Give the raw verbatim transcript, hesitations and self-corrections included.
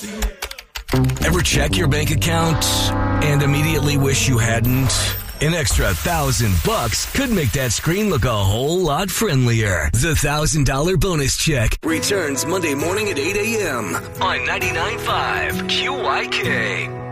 Ever check your bank account and immediately wish you hadn't? An extra thousand bucks could make that screen look a whole lot friendlier. The thousand dollar bonus check returns Monday morning at eight a.m. on ninety-nine point five Q Y K.